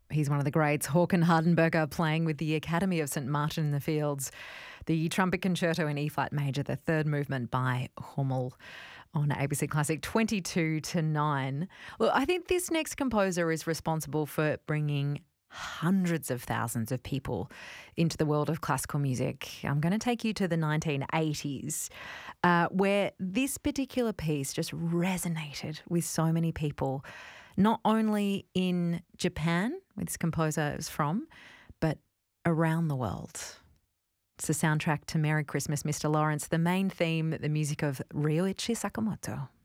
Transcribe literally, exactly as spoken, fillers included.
He's one of the greats. Håkan Hardenberger playing with the Academy of Saint Martin in the Fields. The trumpet concerto in E-flat major, the third movement by Hummel on A B C Classic, twenty-two to nine. Well, I think this next composer is responsible for bringing hundreds of thousands of people into the world of classical music. I'm going to take you to the nineteen eighties, uh, where this particular piece just resonated with so many people, not only in Japan, where this composer is from, but around the world. It's the soundtrack to Merry Christmas, Mister Lawrence, the main theme, the music of Ryuichi Sakamoto.